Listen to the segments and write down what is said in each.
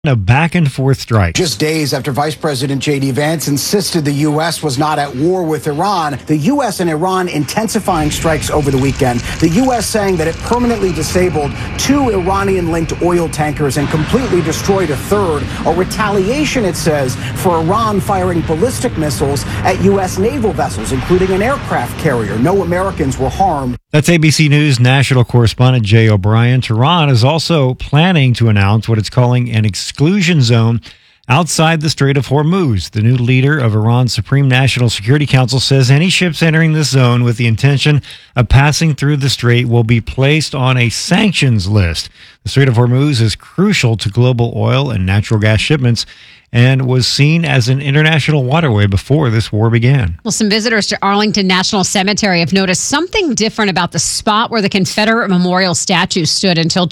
A back-and-forth strike. Just days after Vice President J.D. Vance insisted the U.S. was not at war with Iran, the U.S. and Iran intensifying strikes over the weekend. The U.S. saying that it permanently disabled 2 Iranian-linked oil tankers and completely destroyed a third. A retaliation, it says, for Iran firing ballistic missiles at U.S. naval vessels, including an aircraft carrier. No Americans were harmed. That's ABC News national correspondent Jay O'Brien. Tehran is also planning to announce what it's calling an exclusion zone outside the Strait of Hormuz. The new leader of Iran's Supreme National Security Council says any ships entering this zone with the intention of passing through the strait will be placed on a sanctions list. The Strait of Hormuz is crucial to global oil and natural gas shipments and was seen as an international waterway before this war began. Well, some visitors to Arlington National Cemetery have noticed something different about the spot where the Confederate Memorial statue stood until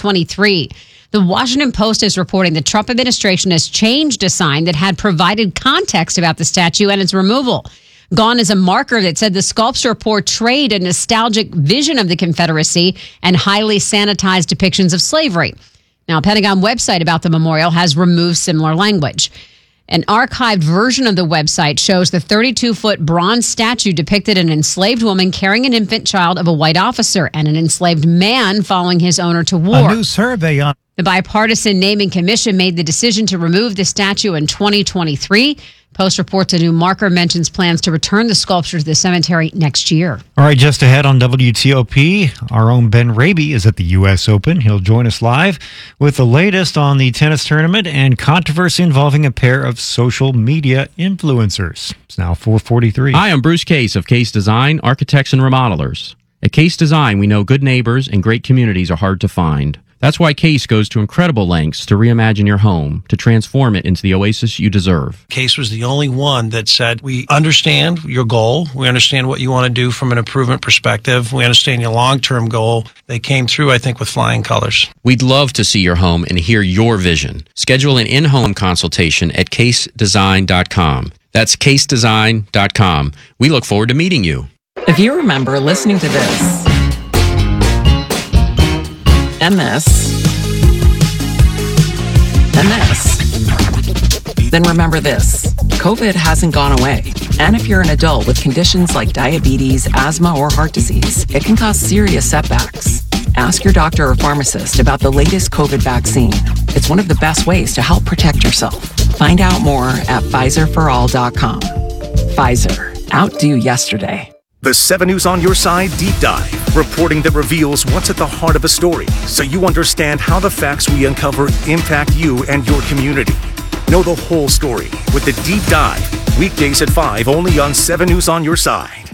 2023. The Washington Post is reporting the Trump administration has changed a sign that had provided context about the statue and its removal. Gone is a marker that said the sculpture portrayed a nostalgic vision of the Confederacy and highly sanitized depictions of slavery. Now, a Pentagon website about the memorial has removed similar language. An archived version of the website shows the 32-foot bronze statue depicted an enslaved woman carrying an infant child of a white officer and an enslaved man following his owner to war. A new survey on the bipartisan naming commission made the decision to remove the statue in 2023. Post reports a new marker mentions plans to return the sculpture to the cemetery next year. All right, just ahead on WTOP, our own Ben Raby is at the U.S. Open. He'll join us live with the latest on the tennis tournament and controversy involving a pair of social media influencers. It's now 4:43. Hi, I'm Bruce Case of Case Design, Architects and Remodelers. At Case Design, we know good neighbors and great communities are hard to find. That's why Case goes to incredible lengths to reimagine your home, to transform it into the oasis you deserve. Case was the only one that said, we understand your goal. We understand what you want to do from an improvement perspective. We understand your long-term goal. They came through, I think, with flying colors. We'd love to see your home and hear your vision. Schedule an in-home consultation at casedesign.com. That's casedesign.com. We look forward to meeting you. If you remember listening to this, and this, then remember this. COVID hasn't gone away. And if you're an adult with conditions like diabetes, asthma, or heart disease, it can cause serious setbacks. Ask your doctor or pharmacist about the latest COVID vaccine. It's one of the best ways to help protect yourself. Find out more at PfizerForAll.com. Pfizer. Outdo yesterday. The 7 News on Your Side Deep Dive, reporting that reveals what's at the heart of a story, so you understand how the facts we uncover impact you and your community. Know the whole story with the Deep Dive, weekdays at 5, only on 7 News on Your Side.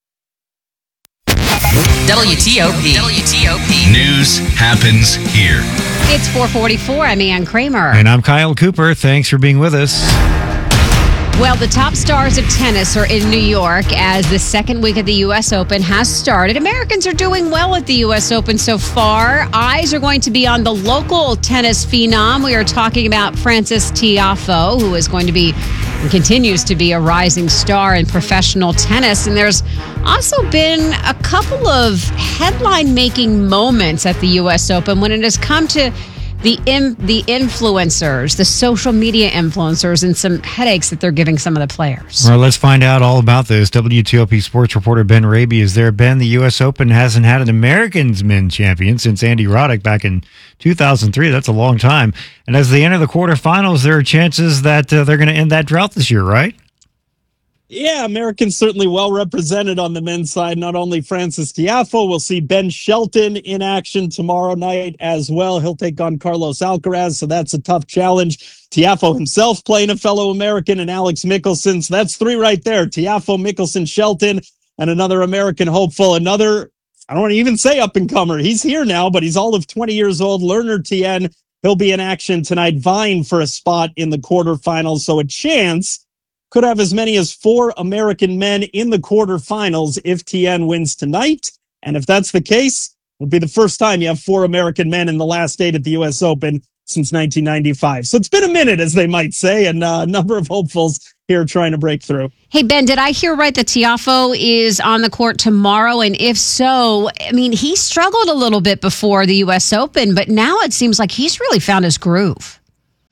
WTOP. News happens here. It's 4:44. I'm Ann Kramer. And I'm Kyle Cooper. Thanks for being with us. Well, the top stars of tennis are in New York as the second week of the U.S. Open has started. Americans are doing well at the U.S. Open so far. Eyes are going to be on the local tennis phenom. We are talking about Frances Tiafoe, who is going to be and continues to be a rising star in professional tennis. And there's also been a couple of headline-making moments at the U.S. Open when it has come to the influencers, the social media influencers, and some headaches that they're giving some of the players. All right, let's find out all about this. WTOP sports reporter Ben Raby is there. Ben, the U.S. Open hasn't had an Americans men's champion since Andy Roddick back in 2003. That's a long time. And as they enter the quarterfinals, there are chances that they're going to end that drought this year, right? Yeah, Americans certainly well represented on the men's side. Not only Frances Tiafoe, we'll see Ben Shelton in action tomorrow night as well. He'll take on Carlos Alcaraz, so that's a tough challenge. Tiafoe himself playing a fellow American and Alex Mickelson. So that's 3 right there. Tiafoe, Mickelson, Shelton, and another American hopeful. Another, I don't want to even say up-and-comer. He's here now, but he's all of 20 years old. Lerner Tien, he'll be in action tonight, vying for a spot in the quarterfinals. So a chance could have as many as 4 American men in the quarterfinals if Tien wins tonight. And if that's the case, it'll be the first time you have 4 American men in the last 8 at the U.S. Open since 1995. So it's been a minute, as they might say, and a number of hopefuls here trying to break through. Hey, Ben, did I hear right that Tiafoe is on the court tomorrow? And if so, I mean, he struggled a little bit before the U.S. Open, but now it seems like he's really found his groove.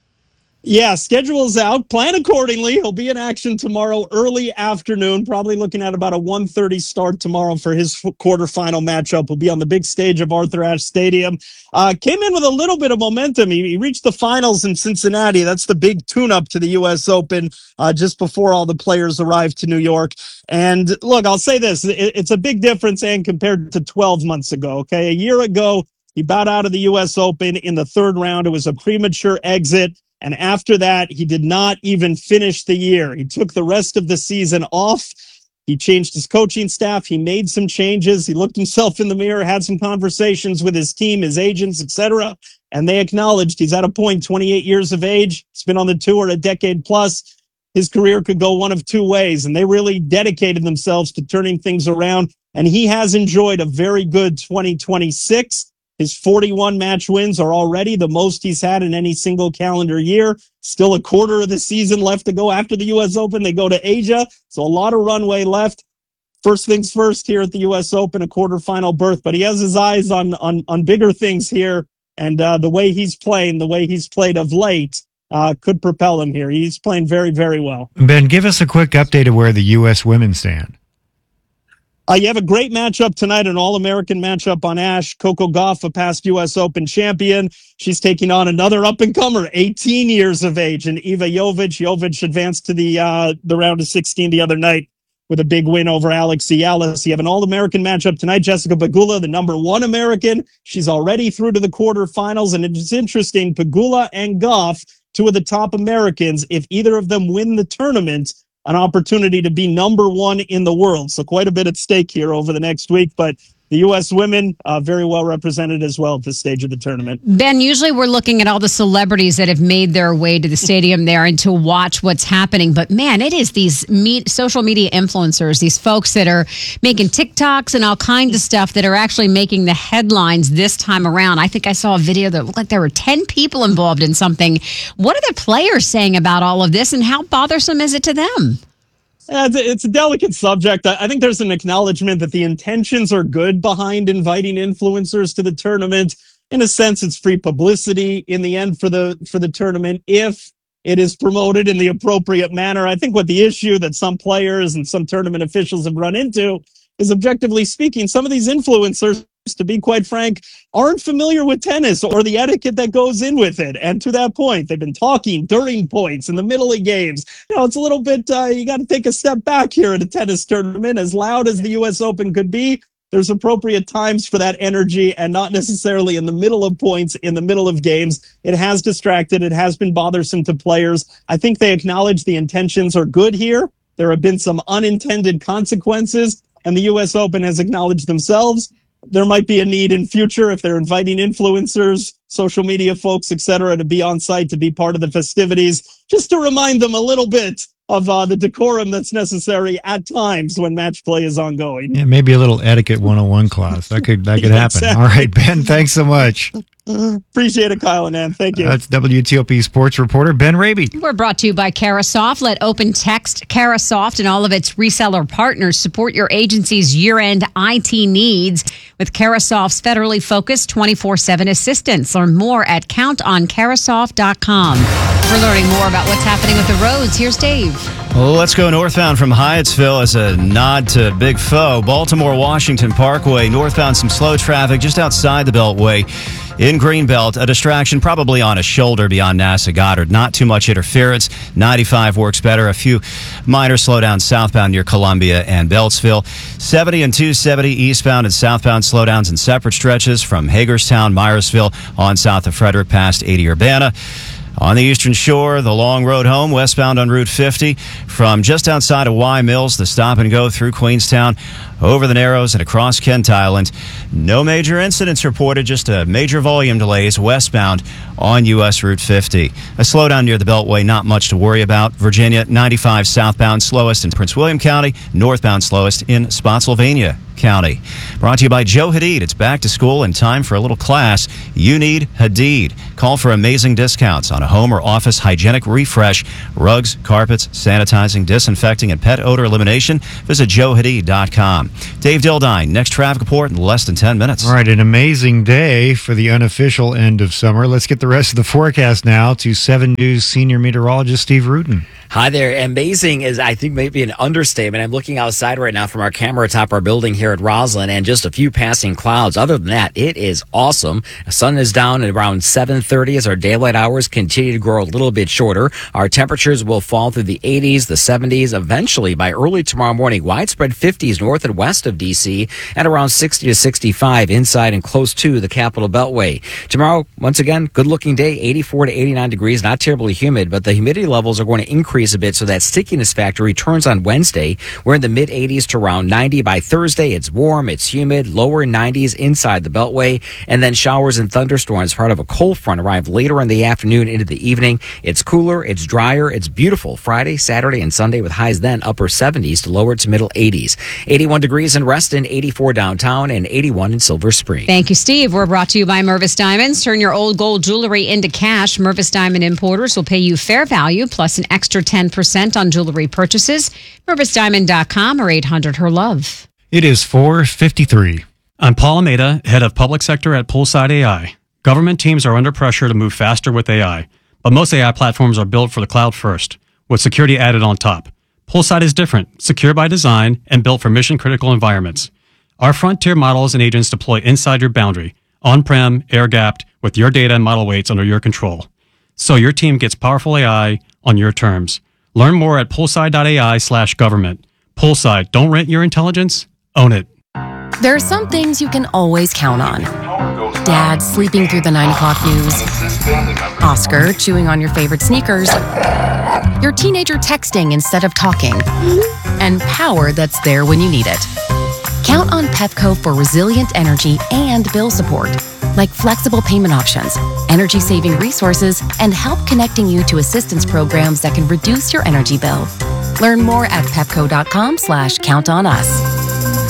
Yeah, schedule's out. Plan accordingly. He'll be in action tomorrow early afternoon, probably looking at about a 1:30 start tomorrow for his quarterfinal matchup. He'll be on the big stage of Arthur Ashe Stadium. Came in with a little bit of momentum. He reached the finals in Cincinnati. That's the big tune-up to the U.S. Open just before all the players arrived to New York. And look, I'll say this. It's a big difference, and compared to 12 months ago, okay? A year ago, he bowed out of the U.S. Open in the third round. It was a premature exit. And after that, he did not even finish the year. He took the rest of the season off. He changed his coaching staff. He made some changes. He looked himself in the mirror, had some conversations with his team, his agents, etc. And they acknowledged he's at a point, 28 years of age. He's been on the tour a decade plus. His career could go one of two ways. And they really dedicated themselves to turning things around. And he has enjoyed a very good 2026. His 41 match wins are already the most he's had in any single calendar year. Still a quarter of the season left to go after the U.S. Open. They go to Asia, so a lot of runway left. First things first here at the U.S. Open, a quarterfinal berth. But he has his eyes on bigger things here, and the way he's playing, the way he's played of late, could propel him here. He's playing very, very well. Ben, give us a quick update of where the U.S. women stand. You have a great matchup tonight, an All-American matchup on Ashe. Coco Gauff, a past U.S. Open champion. She's taking on another up-and-comer, 18 years of age, and Iva Jovic. Jovic advanced to the round of 16 the other night with a big win over Alex Cialis. You have an All-American matchup tonight. Jessica Pegula, the number one American. She's already through to the quarterfinals, and it's interesting, Pegula and Gauff, two of the top Americans, if either of them win the tournament, an opportunity to be number one in the world. So quite a bit at stake here over the next week, but the U.S. women very well represented as well at this stage of the tournament. Ben, usually we're looking at all the celebrities that have made their way to the stadium there and to watch what's happening. But man, it is these social media influencers, these folks that are making TikToks and all kinds of stuff that are actually making the headlines this time around. I think I saw a video that looked like there were 10 people involved in something. What are the players saying about all of this, and how bothersome is it to them? It's a delicate subject. I think there's an acknowledgement that the intentions are good behind inviting influencers to the tournament. In a sense, it's free publicity in the end for the tournament if it is promoted in the appropriate manner. I think what the issue that some players and some tournament officials have run into is, objectively speaking, some of these influencers, to be quite frank, aren't familiar with tennis or the etiquette that goes in with it. And to that point, they've been talking during points, in the middle of games. It's a little bit, you got to take a step back here at a tennis tournament. As loud as the U.S. Open could be, there's appropriate times for that energy, and not necessarily in the middle of points, in the middle of games. It has distracted. It has been bothersome to players. I think they acknowledge the intentions are good here. There have been some unintended consequences, and the U.S. Open has acknowledged themselves. There might be a need in future, if they're inviting influencers, social media folks, etc., to be on site, to be part of the festivities, just to remind them a little bit of the decorum that's necessary at times when match play is ongoing. Yeah, maybe a little etiquette 101 class. That could happen. Exactly. All right, Ben, thanks so much. Appreciate it, Kyle and Ann. Thank you. That's WTOP sports reporter Ben Raby. We're brought to you by Carasoft. Let Open Text Carasoft and all of its reseller partners support your agency's year-end IT needs with Carasoft's federally focused 24/7 assistance. Learn more at countoncarasoft.com. We're learning more about what's happening with the roads. Here's Dave. Well, let's go northbound from Hyattsville as a nod to Big Foe. Baltimore-Washington Parkway, northbound some slow traffic just outside the Beltway. In Greenbelt, a distraction probably on a shoulder beyond NASA Goddard. Not too much interference. 95 works better. A few minor slowdowns southbound near Columbia and Beltsville. 70 and 270 eastbound and southbound slowdowns in separate stretches from Hagerstown, Myersville on south of Frederick past 80 Urbana. On the Eastern Shore, the long road home, westbound on Route 50, from just outside of Y Mills, the stop and go through Queenstown, over the Narrows and across Kent Island. No major incidents reported, just major volume delays westbound on U.S. Route 50. A slowdown near the Beltway, not much to worry about. Virginia, 95 southbound slowest in Prince William County, northbound slowest in Spotsylvania County. Brought to you by Joe Hadid. It's back to school and time for a little class. You need Hadid. Call for amazing discounts on a home or office hygienic refresh, rugs, carpets, sanitizing, disinfecting, and pet odor elimination. Visit joehadid.com. Sam. Dave Dildine, next traffic report in less than 10 minutes. All right, an amazing day for the unofficial end of summer. Let's get the rest of the forecast now to 7 News senior meteorologist Steve Rudin. Hi there. Amazing is, I think, maybe an understatement. I'm looking outside right now from our camera atop our building here at Roslyn, and just a few passing clouds. Other than that, it is awesome. The sun is down at around 7:30 as our daylight hours continue to grow a little bit shorter. Our temperatures will fall through the 80s, the 70s, eventually by early tomorrow morning. Widespread 50s north and west of D.C. and around 60 to 65 inside and close to the Capital Beltway. Tomorrow, once again, good-looking day, 84 to 89 degrees, not terribly humid, but the humidity levels are going to increase a bit, so that stickiness factor returns on Wednesday. We're in the mid-80s to around 90 by Thursday. It's warm, it's humid, lower 90s inside the Beltway, and then showers and thunderstorms, part of a cold front, arrive later in the afternoon into the evening. It's cooler, it's drier, it's beautiful Friday, Saturday, and Sunday with highs then upper 70s to lower to middle 80s. 81 degrees in Reston, 84 downtown, and 81 in Silver Spring. Thank you, Steve. We're brought to you by Mervis Diamonds. Turn your old gold jewelry into cash. Mervis Diamond Importers will pay you fair value plus an extra 10% on jewelry purchases. MervisDiamond.com or 800-HER-LOVE. It is 4:53. I'm Paul Almeida, head of public sector at Poolside AI. Government teams are under pressure to move faster with AI, but most AI platforms are built for the cloud first, with security added on top. Poolside is different, secure by design, and built for mission-critical environments. Our frontier models and agents deploy inside your boundary, on-prem, air-gapped, with your data and model weights under your control. So your team gets powerful AI on your terms. Learn more at poolside.ai/government. Poolside, don't rent your intelligence, own it. There are some things you can always count on. Dad sleeping through the 9 o'clock news. Oscar chewing on your favorite sneakers. Your teenager texting instead of talking. And power that's there when you need it. Count on Pepco for resilient energy and bill support, like flexible payment options, energy-saving resources, and help connecting you to assistance programs that can reduce your energy bill. Learn more at pepco.com/countonus.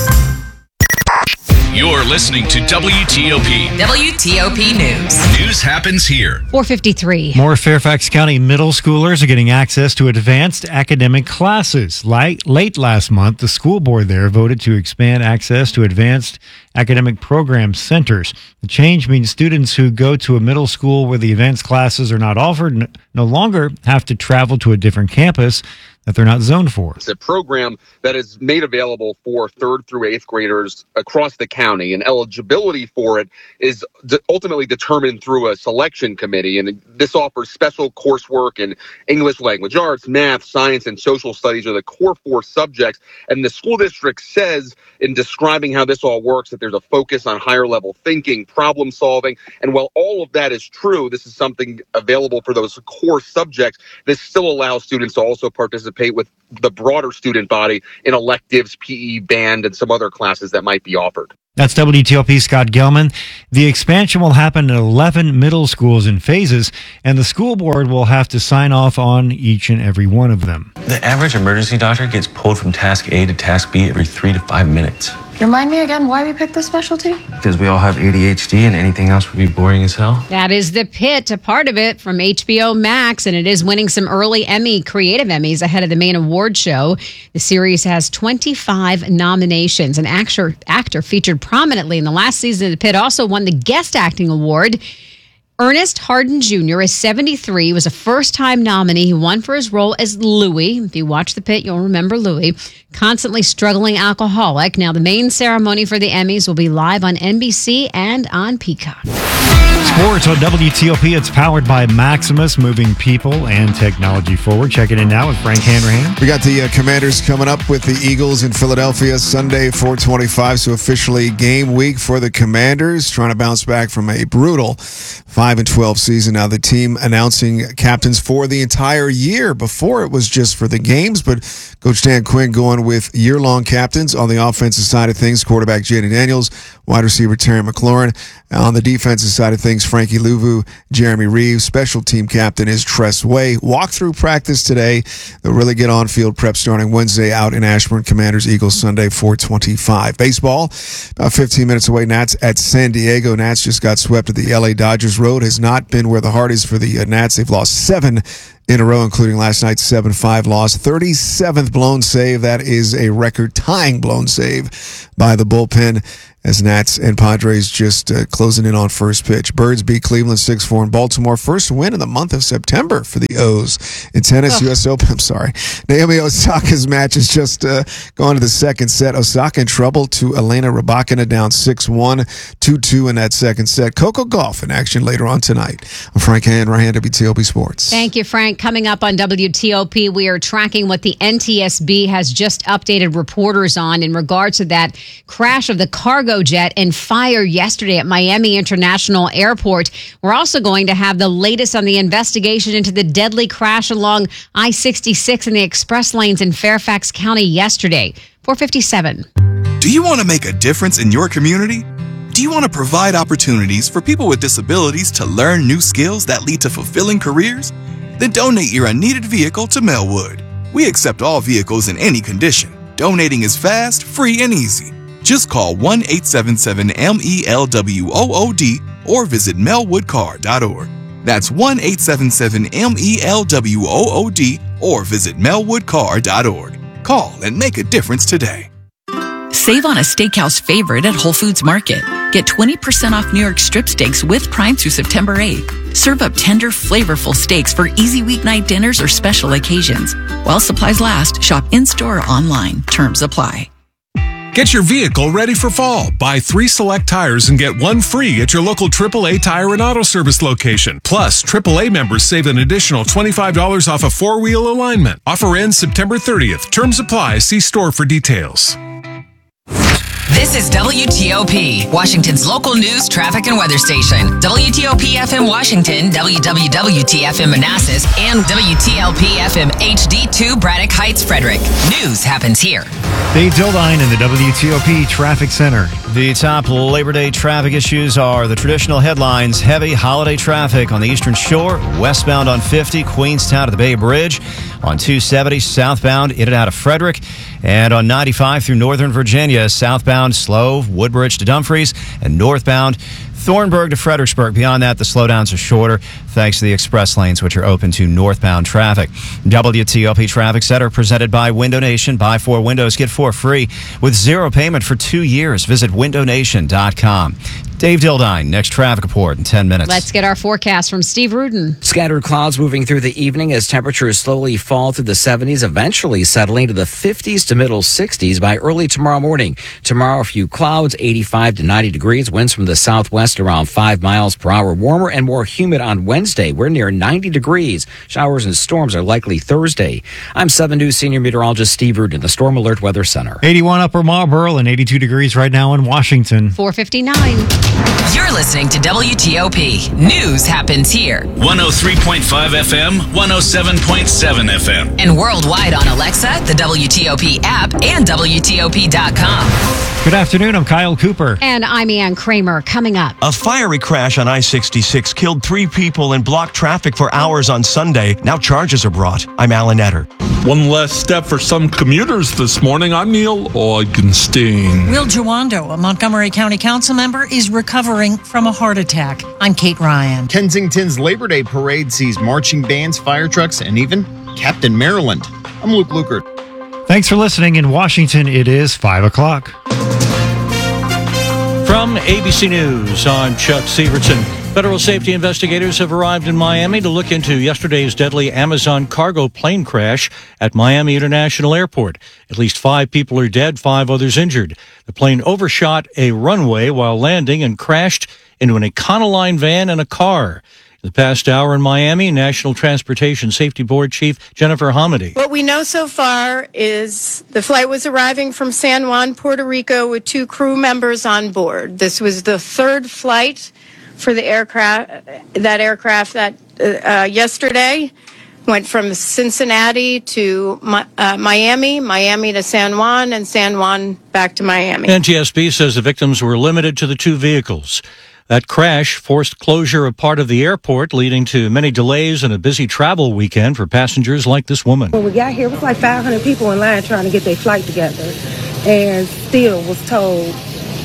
You're listening to WTOP. WTOP News. News happens here. 4:53. More Fairfax County middle schoolers are getting access to advanced academic classes. Late last month, the school board there voted to expand access to advanced academic program centers. The change means students who go to a middle school where the advanced classes are not offered no longer have to travel to a different campus that they're not zoned for. It's a program that is made available for 3rd through 8th graders across the county, and eligibility for it is ultimately determined through a selection committee. And this offers special coursework in English language arts, math, science, and social studies are the core 4 subjects. And the school district says in describing how this all works that there's a focus on higher level thinking, problem solving. And while all of that is true, this is something available for those core subjects. This still allows students to also participate with the broader student body in electives, PE, band, and some other classes that might be offered. That's WTOP Scott Gelman. The expansion will happen at 11 middle schools in phases, and the school board will have to sign off on each and every one of them. The average emergency doctor gets pulled from task A to task B every 3 to 5 minutes. Remind me again why we picked this specialty? Because we all have ADHD and anything else would be boring as hell. That is The Pit, a part of it from HBO Max, and it is winning some early creative Emmys ahead of the main award show. The series has 25 nominations. An actor featured prominently in the last season of The Pit also won the Guest Acting Award. Ernest Hardin Jr. is 73, was a first-time nominee. He won for his role as Louis. If you watch The Pit, you'll remember Louis. Constantly struggling alcoholic. Now, the main ceremony for the Emmys will be live on NBC and on Peacock. Sports on WTOP. It's powered by Maximus, moving people and technology forward. Checking in now with Frank Hanrahan. We got the Commanders coming up with the Eagles in Philadelphia Sunday, 4:25. So officially game week for the Commanders, trying to bounce back from a brutal 5-12 season. Now the team announcing captains for the entire year. Before it was just for the games, but Coach Dan Quinn going with year-long captains on the offensive side of things. Quarterback Jaden Daniels, wide receiver Terry McLaurin. On the defensive side of things, Frankie Louvu, Jeremy Reeves. Special team captain is Tress Way. Walkthrough practice today. They'll really get on-field prep starting Wednesday out in Ashburn. Commanders, Eagles, Sunday, 4:25. Baseball, about 15 minutes away. Nats at San Diego. Nats just got swept at the LA Dodgers. Road has not been where the heart is for the Nats. They've lost 7 in a row, including last night's 7-5 loss. 37th blown save. That is a record-tying blown save by the bullpen, as Nats and Padres just closing in on first pitch. Birds beat Cleveland 6-4 in Baltimore. First win in the month of September for the O's. In tennis, U.S. Open, I'm sorry. Naomi Osaka's match is just going to the second set. Osaka in trouble to Elena Rybakina, down 6-1, 2-2 in that second set. Coco Gauff in action later on tonight. I'm Frank Hand, Ryan, WTOP Sports. Thank you, Frank. Coming up on WTOP, we are tracking what the NTSB has just updated reporters on in regards to that crash of the cargo jet and fire yesterday at Miami International Airport. We're also going to have the latest on the investigation into the deadly crash along I-66 in the express lanes in Fairfax County yesterday. 4:57. Do you want to make a difference in your community? Do you want to provide opportunities for people with disabilities to learn new skills that lead to fulfilling careers? Then donate your unneeded vehicle to Melwood. We accept all vehicles in any condition. Donating is fast, free, and easy. Just call 1-877-MELWOOD or visit melwoodcar.org. That's 1-877-MELWOOD or visit melwoodcar.org. Call and make a difference today. Save on a steakhouse favorite at Whole Foods Market. Get 20% off New York strip steaks with Prime through September 8th. Serve up tender, flavorful steaks for easy weeknight dinners or special occasions. While supplies last, shop in-store or online. Terms apply. Get your vehicle ready for fall. Buy 3 select tires and get 1 free at your local AAA Tire and Auto Service location. Plus, AAA members save an additional $25 off a 4-wheel alignment. Offer ends September 30th. Terms apply. See store for details. This is WTOP, Washington's local news, traffic, and weather station. WTOP FM Washington, WWWT FM Manassas, and WTLP FM HD2 Braddock Heights, Frederick. News happens here. Dave Dildine in the WTOP Traffic Center. The top Labor Day traffic issues are the traditional headlines: heavy holiday traffic on the Eastern Shore, westbound on 50, Queenstown to the Bay Bridge, on 270 southbound in and out of Frederick, and on 95 through Northern Virginia, southbound slow, Woodbridge to Dumfries, and northbound Thornburg to Fredericksburg. Beyond that, the slowdowns are shorter thanks to the express lanes, which are open to northbound traffic. WTOP Traffic Center presented by Window Nation. Buy 4 windows, get 4 free with 0 payment for 2 years. Visit windownation.com. Dave Dildine, next traffic report in 10 minutes. Let's get our forecast from Steve Rudin. Scattered clouds moving through the evening as temperatures slowly fall through the 70s, eventually settling to the 50s to middle 60s by early tomorrow morning. Tomorrow, a few clouds, 85 to 90 degrees, winds from the southwest around 5 miles per hour. Warmer and more humid on Wednesday. We're near 90 degrees. Showers and storms are likely Thursday. I'm 7 News senior meteorologist Steve Rudin, the Storm Alert Weather Center. 81 Upper Marlboro and 82 degrees right now in Washington. 4:59. You're listening to WTOP. News happens here. 103.5 FM, 107.7 FM. And worldwide on Alexa, the WTOP app, and WTOP.com. Good afternoon. I'm Kyle Cooper. And I'm Ann Kramer. Coming up. A fiery crash on I-66 killed 3 people and blocked traffic for hours on Sunday. Now charges are brought. I'm Alan Etter. One less step for some commuters this morning. I'm Neil Augenstein. Will Jawando, a Montgomery County Council member, is recovering from a heart attack. I'm Kate Ryan. Kensington's Labor Day parade sees marching bands, fire trucks, and even Captain Maryland. I'm Luke Lukert. Thanks for listening. In Washington, it is 5 o'clock. From ABC News, I'm Chuck Severson. Federal safety investigators have arrived in Miami to look into yesterday's deadly Amazon cargo plane crash at Miami International Airport. At least 5 people are dead, 5 others injured. The plane overshot a runway while landing and crashed into an Econoline van and a car. In the past hour in Miami, National Transportation Safety Board Chief Jennifer Hamady. What we know so far is the flight was arriving from San Juan, Puerto Rico, with 2 crew members on board. This was the 3rd flight for the aircraft that yesterday went from Cincinnati to Miami to San Juan, and San Juan back to Miami. NTSB says the victims were limited to the 2 vehicles. That crash forced closure of part of the airport, leading to many delays and a busy travel weekend for passengers like this woman. When we got here, it was like 500 people in line trying to get their flight together, and still was told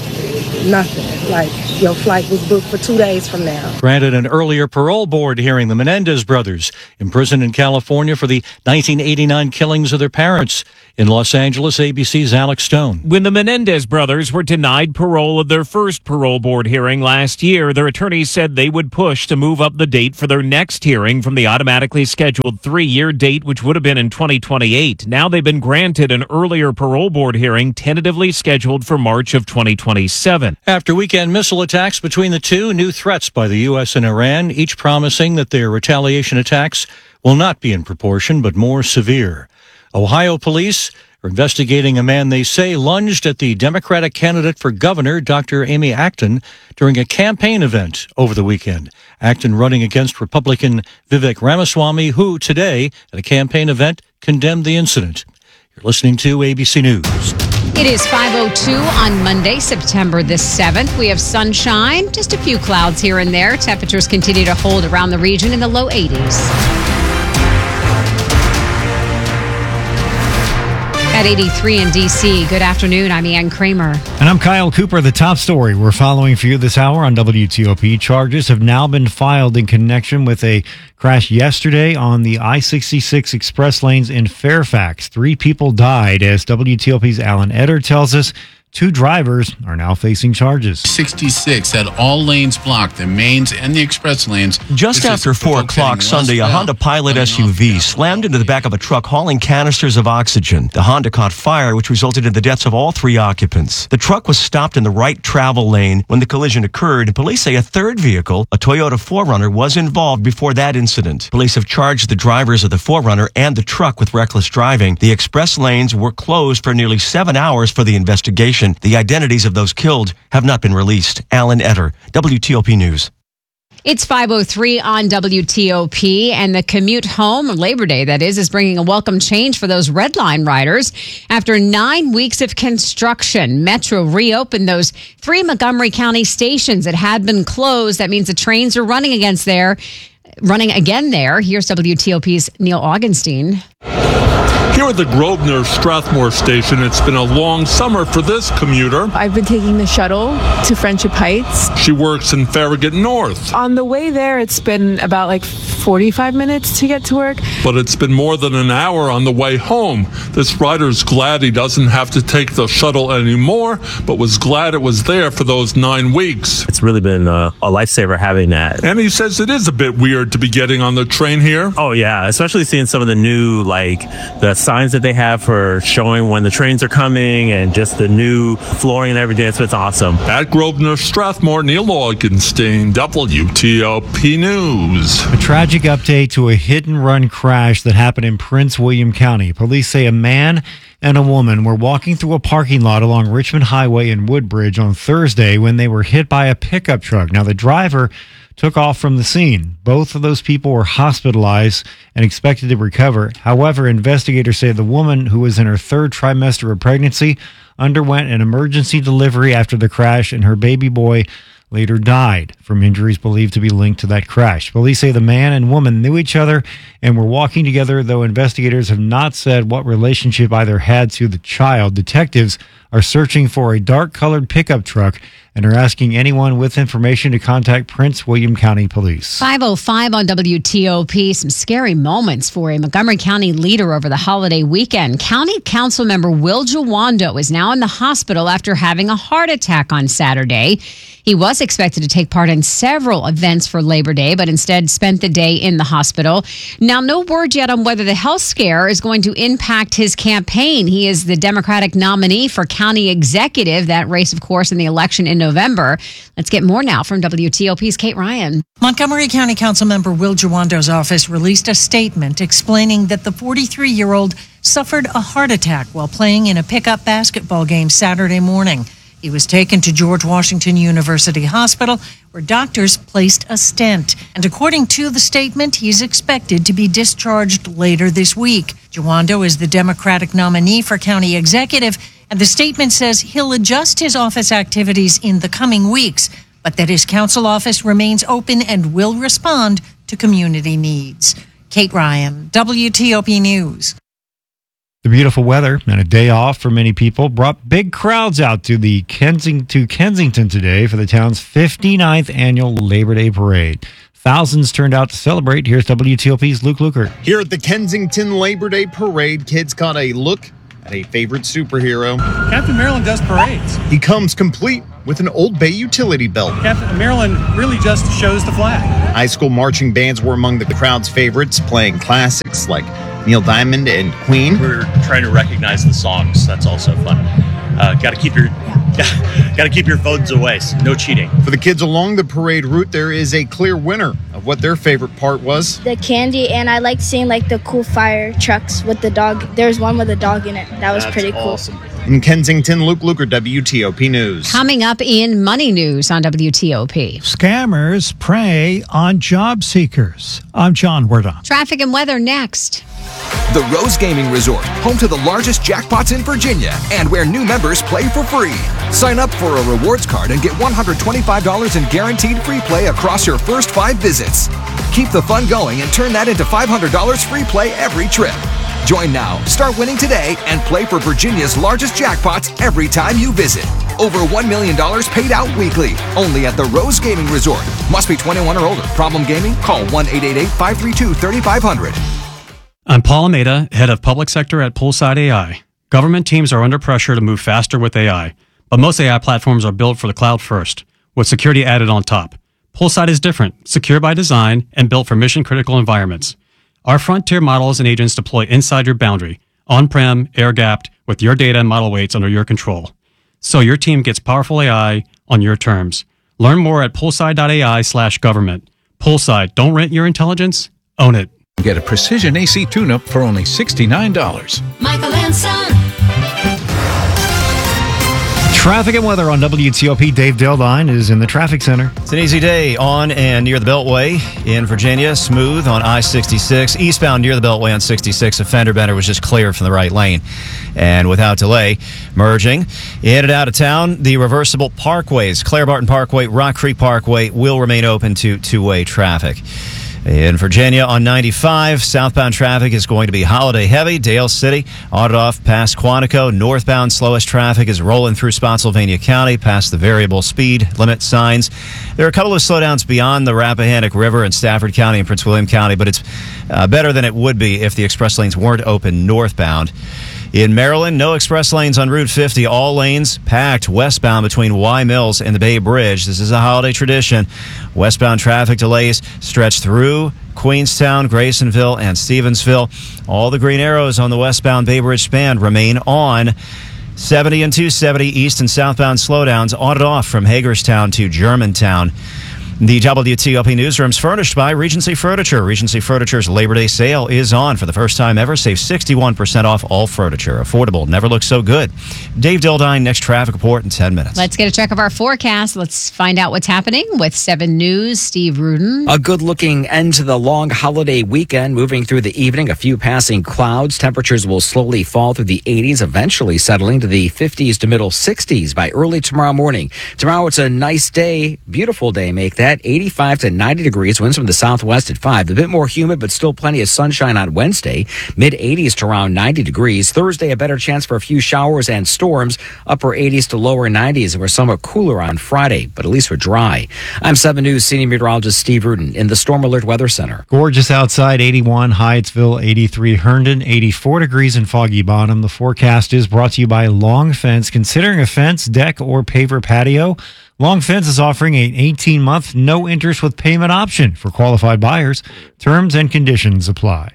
nothing. Like, your flight was booked for 2 days from now. Granted an earlier parole board hearing, the Menendez brothers, imprisoned in California for the 1989 killings of their parents. In Los Angeles, ABC's Alex Stone. When the Menendez brothers were denied parole at their first parole board hearing last year, their attorneys said they would push to move up the date for their next hearing from the automatically scheduled 3-year date, which would have been in 2028. Now they've been granted an earlier parole board hearing, tentatively scheduled for March of 2027. After weekend missile attacks between the two, new threats by the U.S. and Iran, each promising that their retaliation attacks will not be in proportion but more severe. Ohio police are investigating a man they say lunged at the Democratic candidate for governor, Dr. Amy Acton, during a campaign event over the weekend. Acton running against Republican Vivek Ramaswamy, who today, at a campaign event, condemned the incident. You're listening to ABC News. It is 5:02 on Monday, September the 7th. We have sunshine, just a few clouds here and there. Temperatures continue to hold around the region in the low 80s. At 83 in D.C. Good afternoon. I'm Ann Kramer. And I'm Kyle Cooper. The top story we're following for you this hour on WTOP. Charges have now been filed in connection with a crash yesterday on the I-66 express lanes in Fairfax. 3 people died, as WTOP's Alan Etter tells us. 2 drivers are now facing charges. 66 had all lanes blocked, the mains and the express lanes. Just after 4 o'clock Sunday, a Honda Pilot SUV slammed into the back of a truck hauling canisters of oxygen. The Honda caught fire, which resulted in the deaths of all 3 occupants. The truck was stopped in the right travel lane when the collision occurred. Police say a third vehicle, a Toyota 4Runner, was involved before that incident. Police have charged the drivers of the 4Runner and the truck with reckless driving. The express lanes were closed for nearly 7 hours for the investigation. The identities of those killed have not been released. Alan Etter, WTOP News. It's 5:03 on WTOP, and the commute home, Labor Day that is bringing a welcome change for those Red Line riders. After 9 weeks of construction, Metro reopened those 3 Montgomery County stations that had been closed. That means the trains are running again there. Here's WTOP's Neil Augenstein. Here at the Grosvenor Strathmore station, it's been a long summer for this commuter. I've been taking the shuttle to Friendship Heights. She works in Farragut North. On the way there, it's been about 45 minutes to get to work. But it's been more than an hour on the way home. This rider's glad he doesn't have to take the shuttle anymore, but was glad it was there for those 9 weeks. It's really been a lifesaver having that. And he says it is a bit weird to be getting on the train here. Oh, yeah, especially seeing some of the new, the signs that they have for showing when the trains are coming and just the new flooring and everything. It's awesome. At Grosvenor Strathmore, Neil Augenstein, WTOP News. A tragic update to a hit-and-run crash that happened in Prince William County. Police say a man and a woman were walking through a parking lot along Richmond Highway in Woodbridge on Thursday when they were hit by a pickup truck. Now, the driver took off from the scene. Both of those people were hospitalized and expected to recover. However, investigators say the woman, who was in her 3rd trimester of pregnancy, underwent an emergency delivery after the crash, and her baby boy later died from injuries believed to be linked to that crash. Police say the man and woman knew each other and were walking together, though investigators have not said what relationship either had to the child. Detectives are searching for a dark-colored pickup truck and are asking anyone with information to contact Prince William County Police. 5:05 on WTOP. Some scary moments for a Montgomery County leader over the holiday weekend. County Council member Will Jawando is now in the hospital after having a heart attack on Saturday. He was expected to take part in several events for Labor Day, but instead spent the day in the hospital. Now, no word yet on whether the health scare is going to impact his campaign. He is the Democratic nominee for county executive, that race, of course, in the election in November. Let's get more now from WTOP's Kate Ryan. Montgomery County Council member Will Jawando's office released a statement explaining that the 43-year-old suffered a heart attack while playing in a pickup basketball game Saturday morning. He was taken to George Washington University Hospital, where doctors placed a stent. And according to the statement, he's expected to be discharged later this week. Jawando is the Democratic nominee for county executive, and the statement says he'll adjust his office activities in the coming weeks, but that his council office remains open and will respond to community needs. Kate Ryan, WTOP News. The beautiful weather and a day off for many people brought big crowds out to Kensington today for the town's 59th annual Labor Day Parade. Thousands turned out to celebrate. Here's WTOP's Luke Lukert. Here at the Kensington Labor Day Parade, kids got a look at a favorite superhero. Captain Maryland does parades. He comes complete with an Old Bay utility belt. Captain Maryland really just shows the flag. High school marching bands were among the crowd's favorites, playing classics like Neil Diamond and Queen. We're trying to recognize the songs. That's also fun. Got to keep your phones away. So no cheating. For the kids along the parade route, there is a clear winner of what their favorite part was. The candy, and I like seeing like the cool fire trucks with the dog. There's one with a dog in it. That was pretty cool. Awesome. In Kensington, Luke Lukert, WTOP News. Coming up in Money News on WTOP. Scammers prey on job seekers. I'm John Werdon. Traffic and weather next. The Rose Gaming Resort, home to the largest jackpots in Virginia and where new members play for free. Sign up for a rewards card and get $125 in guaranteed free play across your first 5 visits. Keep the fun going and turn that into $500 free play every trip. Join now, start winning today, and play for Virginia's largest jackpots every time you visit. Over $1 million paid out weekly, only at the Rose Gaming Resort. Must be 21 or older. Problem gaming? Call 1-888-532-3500. I'm Paul Almeida, head of public sector at Poolside AI. Government teams are under pressure to move faster with AI, but most AI platforms are built for the cloud first, with security added on top. Poolside is different, secure by design, and built for mission-critical environments. Our frontier models and agents deploy inside your boundary, on-prem, air-gapped, with your data and model weights under your control. So your team gets powerful AI on your terms. Learn more at poolside.ai/government. Poolside, don't rent your intelligence, own it. Get a precision AC tune-up for only $69. Michael and Son. Traffic and weather on WTOP. Dave Dildine is in the traffic center. It's an easy day on and near the Beltway in Virginia. Smooth on I-66. Eastbound near the Beltway on 66. A fender bender was just cleared from the right lane. And without delay, merging in and out of town, the reversible parkways, Claire Barton Parkway, Rock Creek Parkway, will remain open to two-way traffic. In Virginia on 95, southbound traffic is going to be holiday heavy. Dale City, on and off past Quantico. Northbound slowest traffic is rolling through Spotsylvania County past the variable speed limit signs. There are a couple of slowdowns beyond the Rappahannock River in Stafford County and Prince William County, but it's better than it would be if the express lanes weren't open northbound. In Maryland, no express lanes on Route 50. All lanes packed westbound between Y Mills and the Bay Bridge. This is a holiday tradition. Westbound traffic delays stretch through Queenstown, Graysonville, and Stevensville. All the green arrows on the westbound Bay Bridge span remain on. 70 and 270 east and southbound slowdowns on and off from Hagerstown to Germantown. The WTOP Newsroom's furnished by Regency Furniture. Regency Furniture's Labor Day sale is on. For the first time ever, save 61% off all furniture. Affordable, never looked so good. Dave Dildine, next traffic report in 10 minutes. Let's get a check of our forecast. Let's find out what's happening with 7 News. Steve Rudin. A good-looking end to the long holiday weekend. Moving through the evening, a few passing clouds. Temperatures will slowly fall through the 80s, eventually settling to the 50s to middle 60s by early tomorrow morning. Tomorrow, it's a nice day, beautiful day, make that. 85 to 90 degrees, winds from the southwest at 5. A bit more humid, but still plenty of sunshine on Wednesday. Mid-80s to around 90 degrees. Thursday, a better chance for a few showers and storms. Upper 80s to lower 90s. We're somewhat cooler on Friday, but at least we're dry. I'm 7 News senior meteorologist Steve Rudin in the Storm Alert Weather Center. Gorgeous outside, 81 Hyattsville, 83 Herndon, 84 degrees in Foggy Bottom. The forecast is brought to you by Long Fence. Considering a fence, deck, or paver patio, Long Fence is offering an 18-month no interest with payment option for qualified buyers. Terms and conditions apply.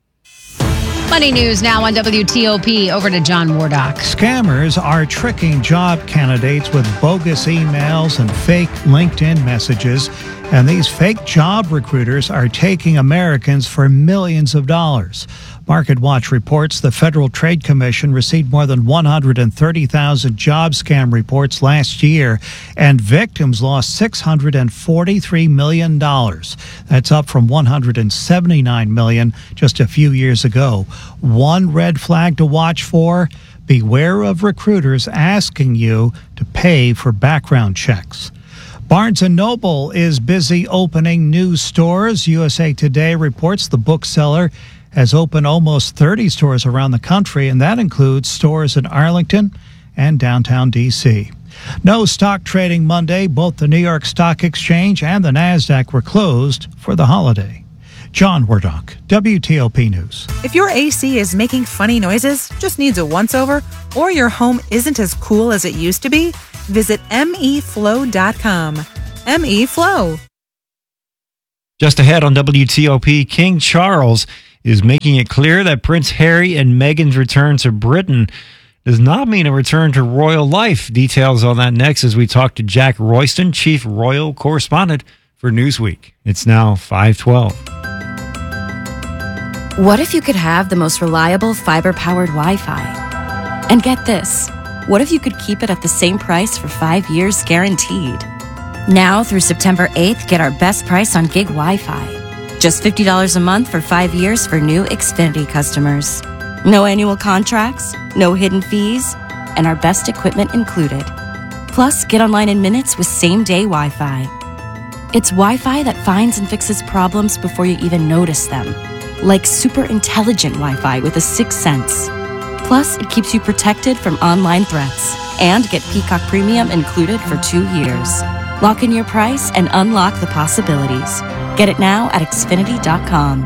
Money News now on WTOP. Over to John Wardock. Scammers are tricking job candidates with bogus emails and fake LinkedIn messages. And these fake job recruiters are taking Americans for millions of dollars. Market Watch reports the Federal Trade Commission received more than 130,000 job scam reports last year, and victims lost $643 million. That's up from $179 million just a few years ago. One red flag to watch for: beware of recruiters asking you to pay for background checks. Barnes & Noble is busy opening new stores. USA Today reports the bookseller has opened almost 30 stores around the country, and that includes stores in Arlington and downtown D.C. No stock trading Monday. Both the New York Stock Exchange and the NASDAQ were closed for the holiday. John Wardock, WTOP News. If your AC is making funny noises, just needs a once-over, or your home isn't as cool as it used to be, visit meflow.com. MeFlow. Just ahead on WTOP, King Charles is making it clear that Prince Harry and Meghan's return to Britain does not mean a return to royal life. Details on that next as we talk to Jack Royston, Chief Royal Correspondent for Newsweek. It's now 5:12. What if you could have the most reliable fiber-powered Wi-Fi? And get this, what if you could keep it at the same price for 5 years guaranteed? Now through September 8th, get our best price on gig Wi-Fi. Just $50 a month for 5 years for new Xfinity customers. No annual contracts, no hidden fees, and our best equipment included. Plus, get online in minutes with same-day Wi-Fi. It's Wi-Fi that finds and fixes problems before you even notice them. Like super intelligent Wi-Fi with a sixth sense. Plus, it keeps you protected from online threats. And get Peacock Premium included for 2 years. Lock in your price and unlock the possibilities. Get it now at Xfinity.com.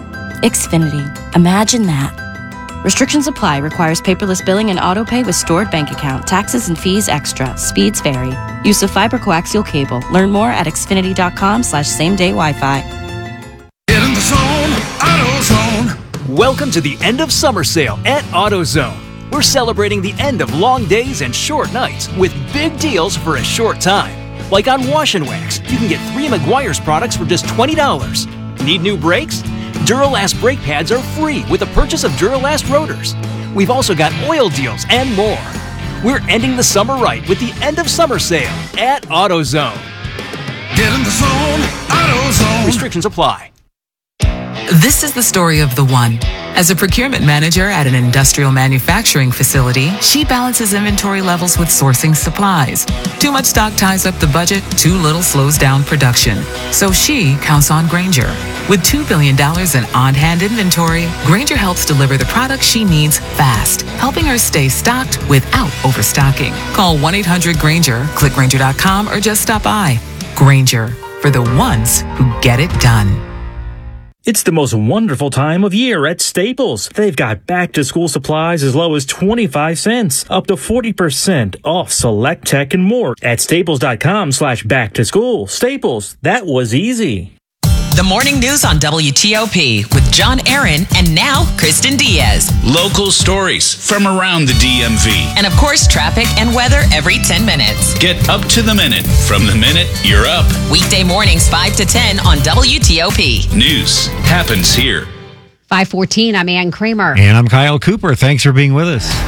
Xfinity. Imagine that. Restrictions apply. Requires paperless billing and auto-pay with stored bank account. Taxes and fees extra. Speeds vary. Use of fiber coaxial cable. Learn more at Xfinity.com/same-day Wi-Fi. Get in the zone, AutoZone. Welcome to the end of summer sale at AutoZone. We're celebrating the end of long days and short nights with big deals for a short time. Like on Wash and Wax, you can get 3 Meguiar's products for just $20. Need new brakes? Duralast brake pads are free with the purchase of Duralast rotors. We've also got oil deals and more. We're ending the summer right with the end of summer sale at AutoZone. Get in the zone, AutoZone. Restrictions apply. This is the story of the one. As a procurement manager at an industrial manufacturing facility, she balances inventory levels with sourcing supplies. Too much stock ties up the budget, too little slows down production. So she counts on Grainger. With $2 billion in on-hand inventory, Grainger helps deliver the products she needs fast, helping her stay stocked without overstocking. Call 1-800-GRAINGER, click Grainger.com, or just stop by. Grainger, for the ones who get it done. It's the most wonderful time of year at Staples. They've got back-to-school supplies as low as 25 cents, up to 40% off select tech and more at staples.com/back-to-school. Staples, that was easy. The morning news on WTOP with John Aaron and now Kristen Diaz. Local stories from around the DMV. And of course, traffic and weather every 10 minutes. Get up to the minute from the minute you're up. Weekday mornings 5 to 10 on WTOP. News happens here. 5:14, I'm Ann Kramer. And I'm Kyle Cooper. Thanks for being with us.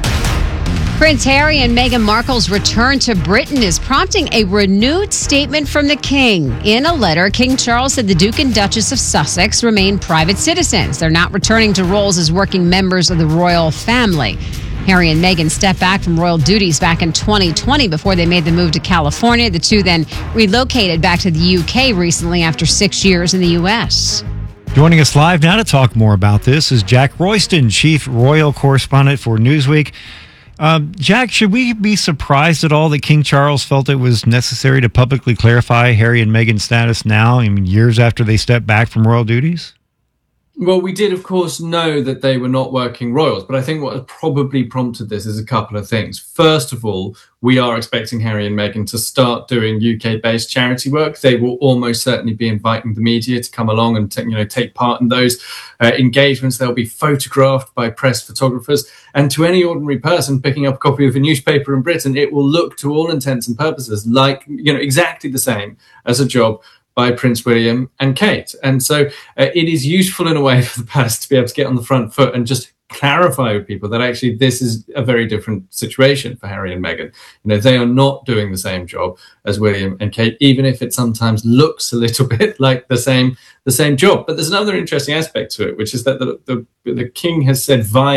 Prince Harry and Meghan Markle's return to Britain is prompting a renewed statement from the King. In a letter, King Charles said the Duke and Duchess of Sussex remain private citizens. They're not returning to roles as working members of the royal family. Harry and Meghan stepped back from royal duties back in 2020 before they made the move to California. The two then relocated back to the UK recently after 6 years in the US. Joining us live now to talk more about this is Jack Royston, Chief Royal Correspondent for Newsweek. Jack, should we be surprised at all that King Charles felt it was necessary to publicly clarify Harry and Meghan's status now, years after they stepped back from royal duties? Well, we did, of course, know that they were not working royals, but I think what has probably prompted this is a couple of things. First of all, we are expecting Harry and Meghan to start doing UK-based charity work. They will almost certainly be inviting the media to come along and take part in those engagements. They'll be photographed by press photographers. And to any ordinary person picking up a copy of a newspaper in Britain, it will look, to all intents and purposes, like exactly the same as a job by Prince William and Kate. And so it is useful in a way for the palace to be able to get on the front foot and just clarify with people that actually this is a very different situation for Harry and Meghan. They are not doing the same job as William and Kate, even if it sometimes looks a little bit like the same job. But there's another interesting aspect to it, which is that the King has said via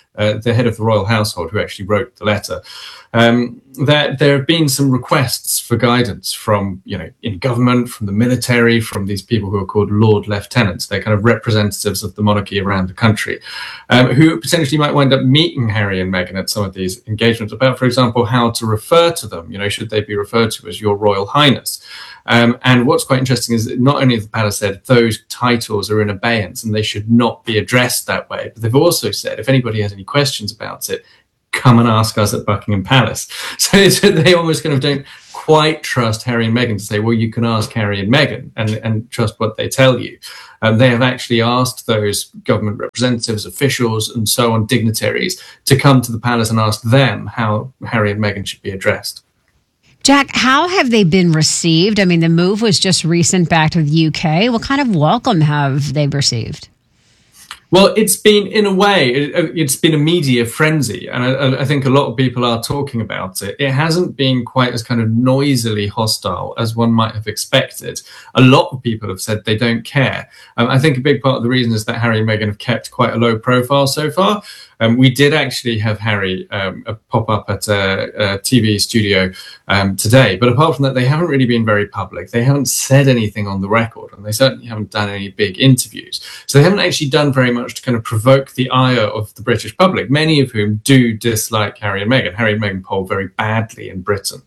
the head of the royal household, who actually wrote the letter, that there have been some requests for guidance from, in government, from the military, from these people who are called Lord Lieutenants. They're kind of representatives of the monarchy around the country, who potentially might wind up meeting Harry and Meghan at some of these engagements about, for example, how to refer to them. Should they be referred to as Your Royal Highness? And what's quite interesting is that not only have the palace said those titles are in abeyance and they should not be addressed that way, but they've also said if anybody has any questions about it, come and ask us at Buckingham Palace. So they almost kind of don't quite trust Harry and Meghan to say, well, you can ask Harry and Meghan and trust what they tell you. They have actually asked those government representatives, officials, and so on, dignitaries, to come to the palace and ask them how Harry and Meghan should be addressed. Jack, how have they been received? I mean, the move was just recent back to the UK. What kind of welcome have they received? Well, it's been, in a way, it's been a media frenzy, and I think a lot of people are talking about it. It hasn't been quite as kind of noisily hostile as one might have expected. A lot of people have said they don't care. I think a big part of the reason is that Harry and Meghan have kept quite a low profile so far. We did actually have Harry pop up at a TV studio today, but apart from that, they haven't really been very public. They haven't said anything on the record, and they certainly haven't done any big interviews. So they haven't actually done very much to kind of provoke the ire of the British public, many of whom do dislike Harry and Meghan. Harry and Meghan poll very badly in Britain.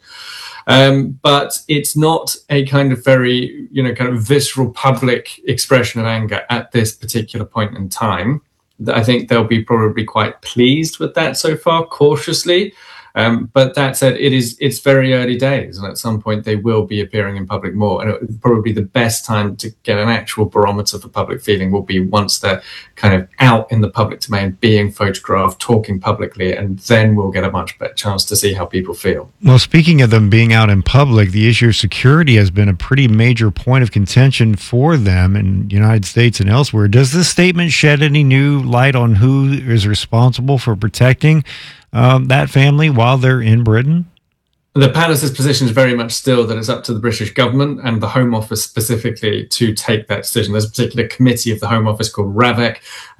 But it's not a kind of very, kind of visceral public expression of anger at this particular point in time. I think they'll be probably quite pleased with that so far, cautiously. But that said, it's very early days, and at some point they will be appearing in public more. And probably the best time to get an actual barometer for public feeling will be once they're kind of out in the public domain, being photographed, talking publicly, and then we'll get a much better chance to see how people feel. Well, speaking of them being out in public, the issue of security has been a pretty major point of contention for them in the United States and elsewhere. Does this statement shed any new light on who is responsible for protecting that family while they're in Britain? The palace's position is very much still that it's up to the British government and the Home Office specifically to take that decision. There's a particular committee of the Home Office called RAVEC.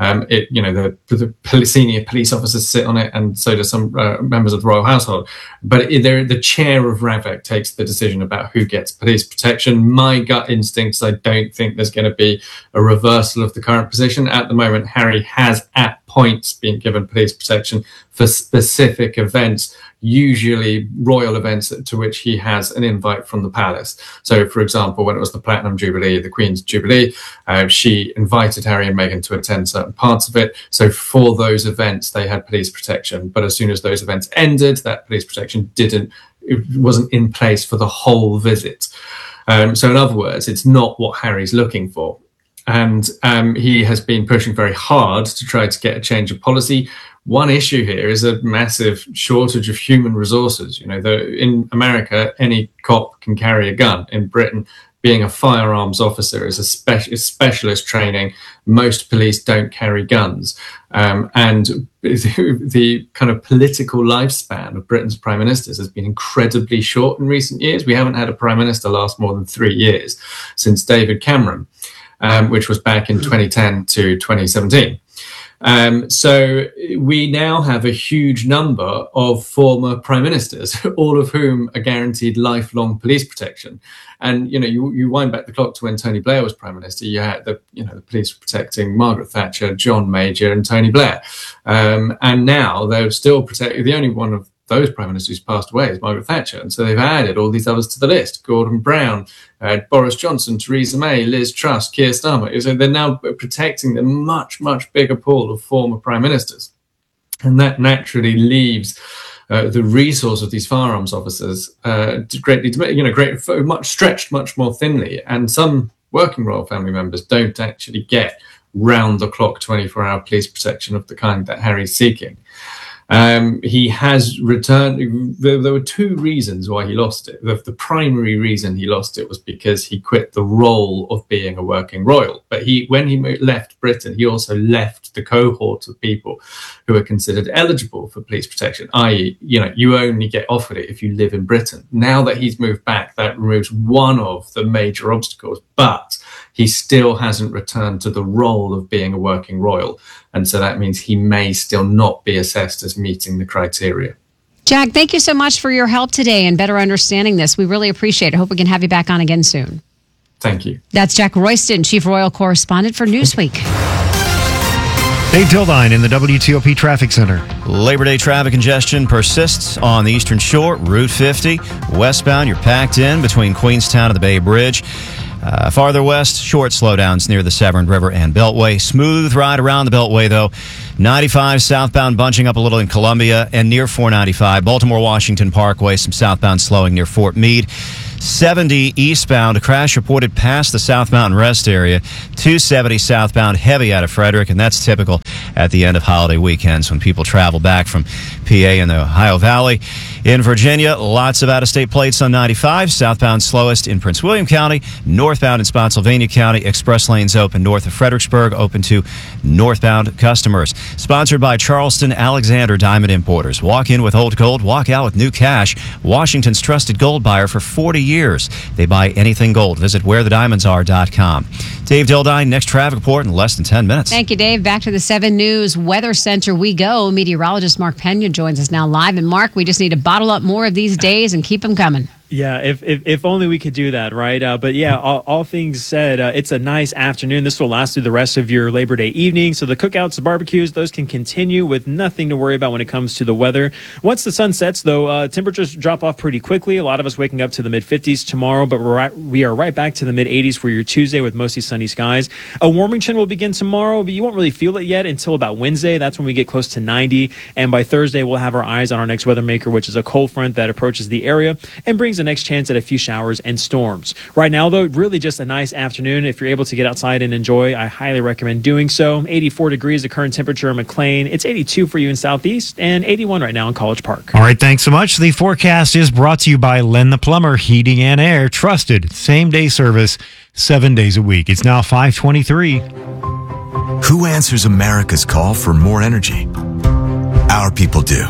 The senior police officers sit on it, and so do some members of the royal household. But the chair of RAVEC takes the decision about who gets police protection. My gut instinct is I don't think there's going to be a reversal of the current position. At the moment, Harry has at points been given police protection for specific events, usually royal events to which he has an invite from the palace. So, for example, when it was the Platinum Jubilee, the Queen's Jubilee, she invited Harry and Meghan to attend certain parts of it. So for those events, they had police protection. But as soon as those events ended, that police protection wasn't in place for the whole visit. So in other words, it's not what Harry's looking for. And he has been pushing very hard to try to get a change of policy. One issue here is a massive shortage of human resources. In America, any cop can carry a gun. In Britain, being a firearms officer is a specialist training. Most police don't carry guns. And the kind of political lifespan of Britain's prime ministers has been incredibly short in recent years. We haven't had a prime minister last more than 3 years since David Cameron, which was back in 2010 to 2017. So we now have a huge number of former prime ministers, all of whom are guaranteed lifelong police protection. And, you wind back the clock to when Tony Blair was prime minister, you had the police protecting Margaret Thatcher, John Major, and Tony Blair. And now they're still protecting, the only one of those prime ministers who's passed away is Margaret Thatcher. And so they've added all these others to the list: Gordon Brown, Boris Johnson, Theresa May, Liz Truss, Keir Starmer. So they're now protecting the much, much bigger pool of former prime ministers. And that naturally leaves the resource of these firearms officers much stretched much more thinly. And some working royal family members don't actually get round-the-clock 24-hour police protection of the kind that Harry's seeking. He has returned. There were two reasons why he lost it. The primary reason he lost it was because he quit the role of being a working royal. But when he left Britain, he also left the cohort of people who are considered eligible for police protection, i.e., you only get offered it if you live in Britain. Now that he's moved back, that removes one of the major obstacles. But he still hasn't returned to the role of being a working royal. And so that means he may still not be assessed as meeting the criteria. Jack, thank you so much for your help today and better understanding this. We really appreciate it. Hope we can have you back on again soon. Thank you. That's Jack Royston, Chief Royal Correspondent for Newsweek. Dave Dildine in the WTOP Traffic Center. Labor Day traffic congestion persists on the Eastern Shore, Route 50. Westbound, you're packed in between Queenstown and the Bay Bridge. Farther west, short slowdowns near the Severn River and Beltway. Smooth ride around the Beltway, though. 95 southbound bunching up a little in Columbia and near 495. Baltimore-Washington Parkway, some southbound slowing near Fort Meade. 70 eastbound, a crash reported past the South Mountain Rest area. 270 southbound, heavy out of Frederick, and that's typical at the end of holiday weekends when people travel back from PA and the Ohio Valley. In Virginia, lots of out-of-state plates on 95. Southbound slowest in Prince William County. Northbound in Spotsylvania County. Express lanes open north of Fredericksburg, open to northbound customers. Sponsored by Charleston Alexander Diamond Importers. Walk in with old gold, walk out with new cash. Washington's trusted gold buyer for 40 years. They buy anything gold. Visit wherethediamondsare.com. Dave Dildine, next traffic report in less than 10 minutes. Thank you, Dave. Back to the 7 News Weather Center we go. Meteorologist Mark Pena joins us now live. And Mark, we just need to bottle up more of these days and keep them coming. Yeah, if only we could do that, right? But yeah, all things said, it's a nice afternoon. This will last through the rest of your Labor Day evening. So the cookouts, the barbecues, those can continue with nothing to worry about when it comes to the weather. Once the sun sets, though, temperatures drop off pretty quickly. A lot of us waking up to the mid-50s tomorrow, but we are right back to the mid-80s for your Tuesday with mostly sunny skies. A warming trend will begin tomorrow, but you won't really feel it yet until about Wednesday. That's when we get close to 90. And by Thursday, we'll have our eyes on our next weather maker, which is a cold front that approaches the area and brings the next chance at a few showers and storms. Right now, though, really just a nice afternoon. If you're able to get outside and enjoy, I highly recommend doing so. 84 degrees, the current temperature in McLean. It's 82 for you in Southeast and 81 right now in College Park. All right, thanks so much. The forecast is brought to you by Len the Plumber, Heating and Air. Trusted, same-day service, 7 days a week. It's now 5:23. Who answers America's call for more energy? Our people do.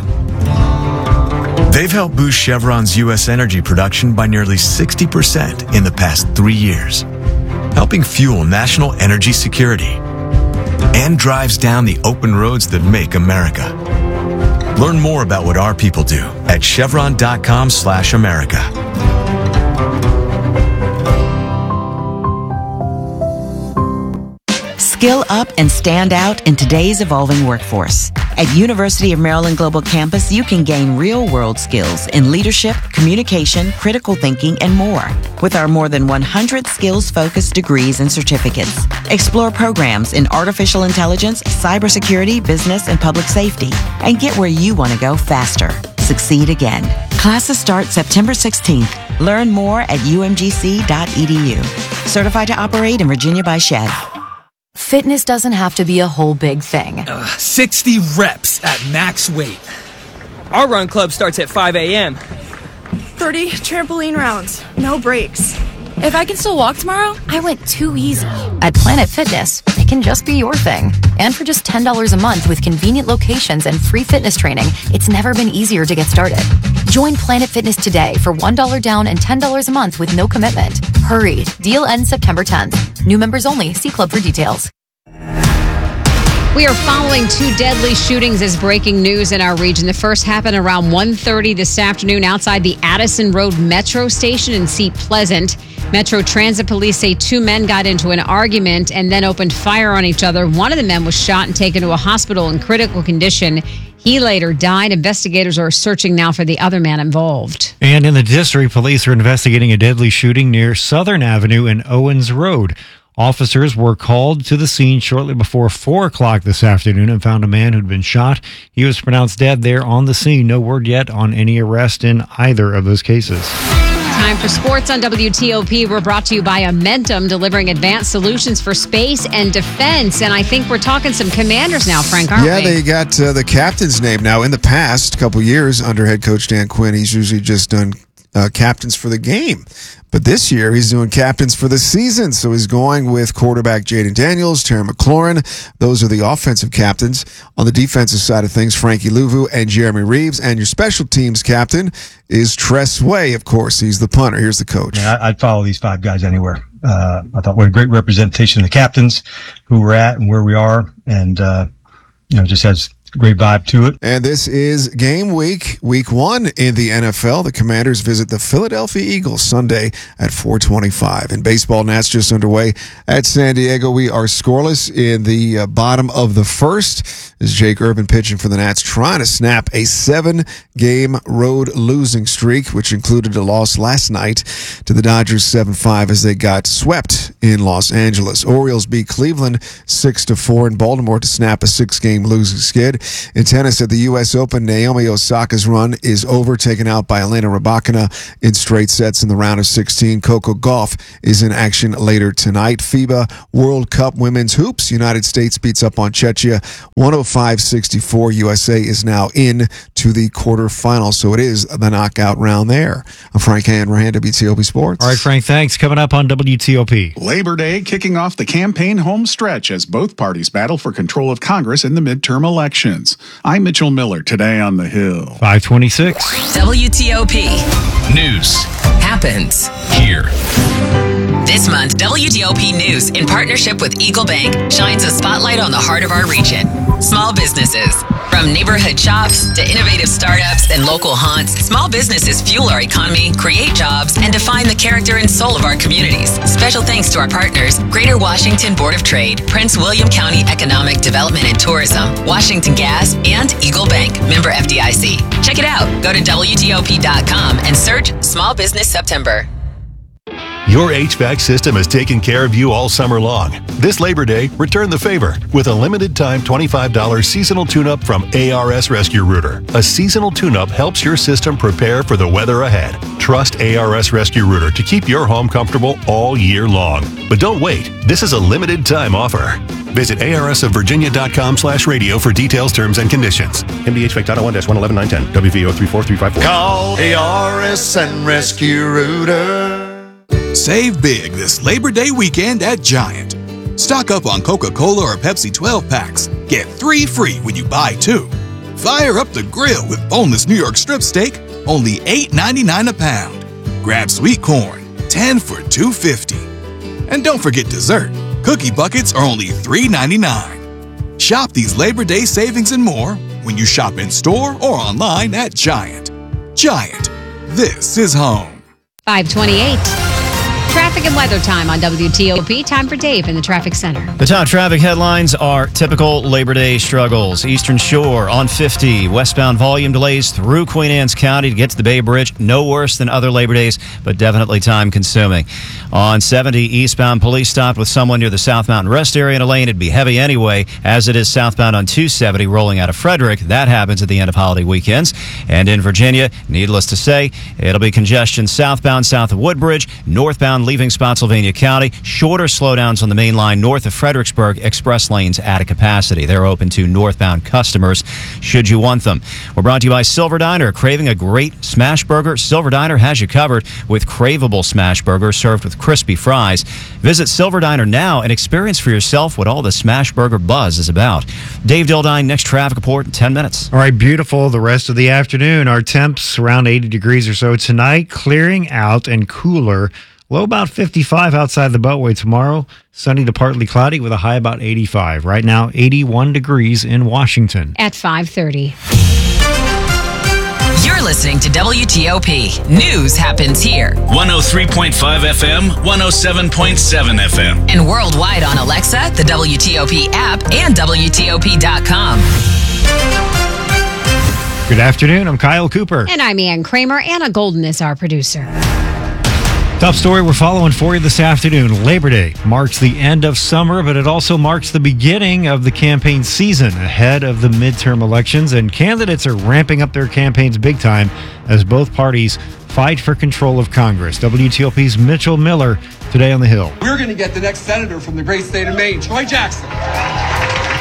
They've helped boost Chevron's U.S. energy production by nearly 60% in the past 3 years, helping fuel national energy security and drives down the open roads that make America. Learn more about what our people do at chevron.com/America. Skill up and stand out in today's evolving workforce. At University of Maryland Global Campus, you can gain real-world skills in leadership, communication, critical thinking, and more. With our more than 100 skills-focused degrees and certificates. Explore programs in artificial intelligence, cybersecurity, business, and public safety. And get where you want to go faster. Succeed again. Classes start September 16th. Learn more at umgc.edu. Certified to operate in Virginia by SHED. Fitness doesn't have to be a whole big thing. 60 reps at max weight. Our run club starts at 5 a.m. 30 trampoline rounds, no breaks. If I can still walk tomorrow, I went too easy. At Planet Fitness, it can just be your thing. And for just $10 a month with convenient locations and free fitness training, it's never been easier to get started. Join Planet Fitness today for $1 down and $10 a month with no commitment. Hurry. Deal ends September 10th. New members only. See club for details. We are following 2 deadly shootings as breaking news in our region. The first happened around 1:30 this afternoon outside the Addison Road Metro Station in Seat Pleasant. Metro Transit Police say 2 men got into an argument and then opened fire on each other. One of the men was shot and taken to a hospital in critical condition. He later died. Investigators are searching now for the other man involved. And in the district, police are investigating a deadly shooting near Southern Avenue and Owens Road. Officers were called to the scene shortly before 4 o'clock this afternoon and found a man who'd been shot. He was pronounced dead there on the scene. No word yet on any arrest in either of those cases. Time for sports on WTOP. We're brought to you by Amentum, delivering advanced solutions for space and defense. And I think we're talking some commanders now, Frank, aren't we? Yeah, they got the captain's name now. In the past couple years under head coach Dan Quinn, he's usually just done captains for the game. But this year, he's doing captains for the season. So he's going with quarterback Jaden Daniels, Terry McLaurin. Those are the offensive captains. On the defensive side of things, Frankie Louvu and Jeremy Reeves. And your special teams captain is Tress Way, of course. He's the punter. Here's the coach. Yeah, I'd follow these 5 guys anywhere. I thought what a great representation of the captains, who we're at and where we are, and just has a great vibe to it. And this is game week 1 in the NFL. The Commanders visit the Philadelphia Eagles Sunday at 4:25. In baseball, Nats just underway at San Diego. We are scoreless in the bottom of the first as Jake Irvin pitching for the Nats, trying to snap a 7-game road losing streak, which included a loss last night to the Dodgers 7-5 as they got swept in Los Angeles. Orioles beat Cleveland 6-4 in Baltimore to snap a 6-game losing skid. In tennis at the U.S. Open, Naomi Osaka's run is over, taken out by Elena Rybakina in straight sets in the round of 16. Coco Gauff is in action later tonight. FIBA World Cup Women's Hoops. United States beats up on Czechia 105-64. USA is now in to the quarterfinals, so it is the knockout round there. I'm Frank Hanrahan, WTOP Sports. All right, Frank, thanks. Coming up on WTOP. Labor Day kicking off the campaign home stretch as both parties battle for control of Congress in the midterm elections. I'm Mitchell Miller, today on The Hill. 526. WTOP. News happens here. This month, WTOP News, in partnership with Eagle Bank, shines a spotlight on the heart of our region. Small businesses. From neighborhood shops to innovative startups and local haunts, small businesses fuel our economy, create jobs, and define the character and soul of our communities. Special thanks to our partners, Greater Washington Board of Trade, Prince William County Economic Development and Tourism, Washington Gas, and Eagle Bank, member FDIC. Check it out. Go to WTOP.com and search Small Business September. Your HVAC system has taken care of you all summer long. This Labor Day, return the favor with a limited-time $25 seasonal tune-up from ARS Rescue Rooter. A seasonal tune-up helps your system prepare for the weather ahead. Trust ARS Rescue Rooter to keep your home comfortable all year long. But don't wait. This is a limited-time offer. Visit arsofvirginia.com/radio for details, terms, and conditions. MDHVAC Title 1-11-910, WVO 34354. Call ARS and Rescue Rooter. Save big this Labor Day weekend at Giant. Stock up on Coca-Cola or Pepsi 12 packs. Get 3 free when you buy 2. Fire up the grill with boneless New York strip steak, only $8.99 a pound. Grab sweet corn, 10 for $2.50. And don't forget dessert. Cookie buckets are only $3.99. Shop these Labor Day savings and more when you shop in store or online at Giant. Giant, this is home. 528. Traffic and weather time on WTOP. Time for Dave in the traffic center. The top traffic headlines are typical Labor Day struggles. Eastern Shore on 50. Westbound volume delays through Queen Anne's County to get to the Bay Bridge. No worse than other Labor Days, but definitely time consuming. On 70, eastbound police stopped with someone near the South Mountain Rest area in a lane. It'd be heavy anyway, as it is southbound on 270 rolling out of Frederick. That happens at the end of holiday weekends. And in Virginia, needless to say, it'll be congestion southbound south of Woodbridge, northbound leaving Spotsylvania County. Shorter slowdowns on the main line north of Fredericksburg. Express lanes at a capacity. They're open to northbound customers should you want them. We're brought to you by Silver Diner. Craving a great smash burger? Silver Diner has you covered with craveable smash burgers served with crispy fries. Visit Silver Diner now and experience for yourself what all the smash burger buzz is about. Dave Dildine, next traffic report in 10 minutes. All right, beautiful. The rest of the afternoon, our temps around 80 degrees or so tonight, clearing out and cooler. Low about 55 outside the Beltway tomorrow. Sunny to partly cloudy with a high about 85. Right now, 81 degrees in Washington. At 5:30. You're listening to WTOP. News happens here. 103.5 FM, 107.7 FM. And worldwide on Alexa, the WTOP app, and WTOP.com. Good afternoon. I'm Kyle Cooper. And I'm Ann Kramer. Anna Golden is our producer. Top story we're following for you this afternoon. Labor Day marks the end of summer, but it also marks the beginning of the campaign season ahead of the midterm elections, and candidates are ramping up their campaigns big time as both parties fight for control of Congress. WTOP's Mitchell Miller today on the Hill. We're going to get the next senator from the great state of Maine, Troy Jackson.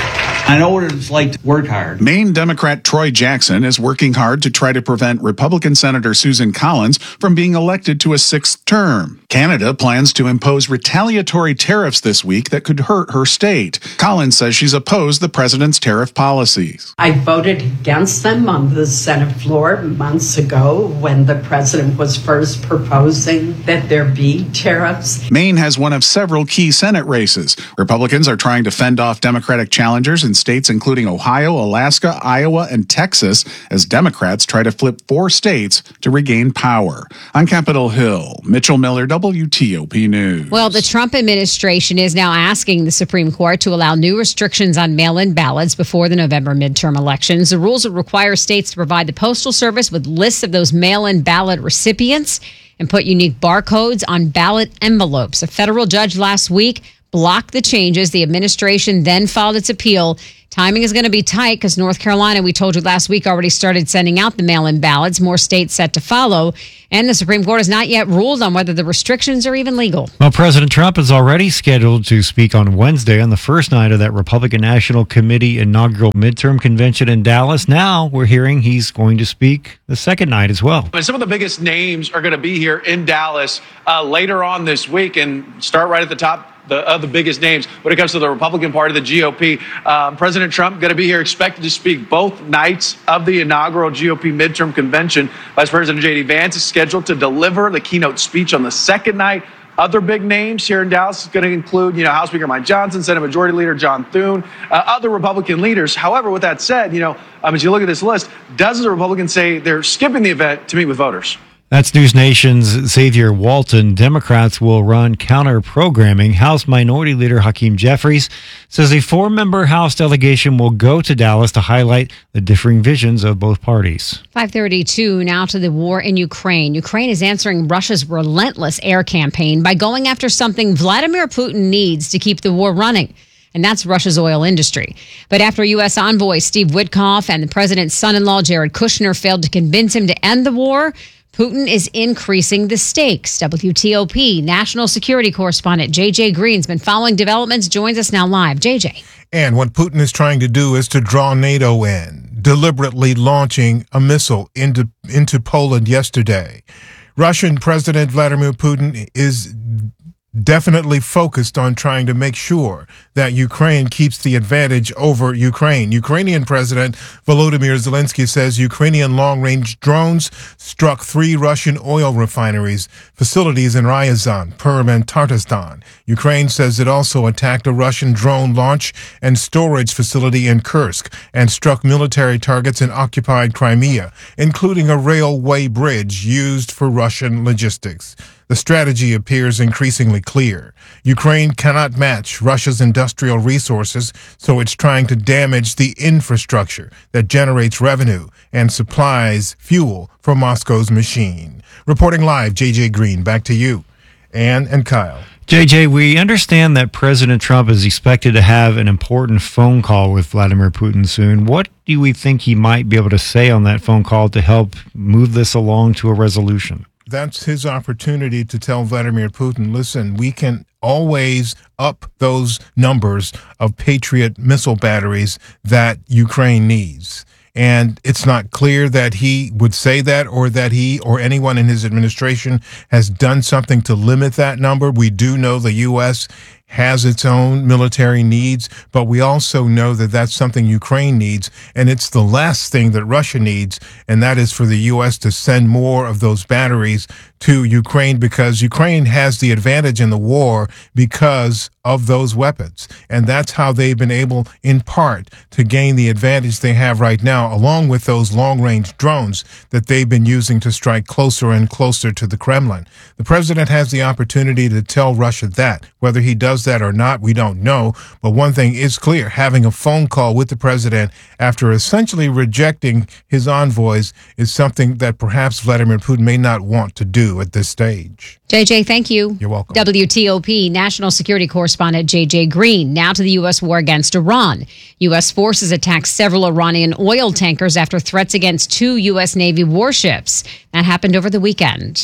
I know what it's like to work hard. Maine Democrat Troy Jackson is working hard to try to prevent Republican Senator Susan Collins from being elected to a sixth term. Canada plans to impose retaliatory tariffs this week that could hurt her state. Collins says she's opposed the president's tariff policies. I voted against them on the Senate floor months ago when the president was first proposing that there be tariffs. Maine has one of several key Senate races. Republicans are trying to fend off Democratic challengers in states including Ohio, Alaska, Iowa, and Texas as Democrats try to flip 4 states to regain power. On Capitol Hill, Mitchell Miller, WTOP News. Well, the Trump administration is now asking the Supreme Court to allow new restrictions on mail-in ballots before the November midterm elections. The rules would require states to provide the Postal Service with lists of those mail-in ballot recipients and put unique barcodes on ballot envelopes. A federal judge last week blocked the changes. The administration then filed its appeal. Timing is going to be tight because North Carolina, we told you last week, already started sending out the mail-in ballots. More states set to follow. And the Supreme Court has not yet ruled on whether the restrictions are even legal. Well, President Trump is already scheduled to speak on Wednesday on the first night of that Republican National Committee inaugural midterm convention in Dallas. Now we're hearing he's going to speak the second night as well. And some of the biggest names are going to be here in Dallas later on this week, and start right at the top. The biggest names when it comes to the Republican Party, the GOP. President Trump going to be here, expected to speak both nights of the inaugural GOP midterm convention. Vice President J.D. Vance is scheduled to deliver the keynote speech on the second night. Other big names here in Dallas is going to include, House Speaker Mike Johnson, Senate Majority Leader John Thune, other Republican leaders. However, with that said, as you look at this list, dozens of Republicans say they're skipping the event to meet with voters. That's News Nation's Xavier Walton. Democrats will run counter-programming. House Minority Leader Hakeem Jeffries says a 4-member House delegation will go to Dallas to highlight the differing visions of both parties. 5:32 now to the war in Ukraine. Ukraine is answering Russia's relentless air campaign by going after something Vladimir Putin needs to keep the war running. And that's Russia's oil industry. But after U.S. envoy Steve Witkoff and the president's son-in-law Jared Kushner failed to convince him to end the war, Putin is increasing the stakes. WTOP national security correspondent J.J. Green's been following developments, joins us now live. J.J. And what Putin is trying to do is to draw NATO in, deliberately launching a missile into Poland yesterday. Russian President Vladimir Putin is definitely focused on trying to make sure that Ukraine keeps the advantage over Ukraine. Ukrainian President Volodymyr Zelensky says Ukrainian long-range drones struck 3 Russian oil refineries, facilities in Ryazan, Perm, and Tatarstan. Ukraine says it also attacked a Russian drone launch and storage facility in Kursk and struck military targets in occupied Crimea, including a railway bridge used for Russian logistics. The strategy appears increasingly clear. Ukraine cannot match Russia's industrial resources, so it's trying to damage the infrastructure that generates revenue and supplies fuel for Moscow's machine. Reporting live, J.J. Green, back to you, Ann and Kyle. JJ, we understand that President Trump is expected to have an important phone call with Vladimir Putin soon. What do we think he might be able to say on that phone call to help move this along to a resolution? That's his opportunity to tell Vladimir Putin, listen, we can always up those numbers of Patriot missile batteries that Ukraine needs. And it's not clear that he would say that or that he or anyone in his administration has done something to limit that number. We do know the U.S. has its own military needs, but we also know that that's something Ukraine needs, and it's the last thing that Russia needs, and that is for the U.S. to send more of those batteries to Ukraine, because Ukraine has the advantage in the war because of those weapons. And that's how they've been able, in part, to gain the advantage they have right now, along with those long-range drones that they've been using to strike closer and closer to the Kremlin. The president has the opportunity to tell Russia that. Whether he does that or not, we don't know. But one thing is clear, having a phone call with the president after essentially rejecting his envoys is something that perhaps Vladimir Putin may not want to do at this stage. JJ, thank you. You're welcome. WTOP national security correspondent JJ Green. Now to the U.S. war against Iran. U.S. forces attacked several Iranian oil tankers after threats against 2 U.S. Navy warships. That happened over the weekend.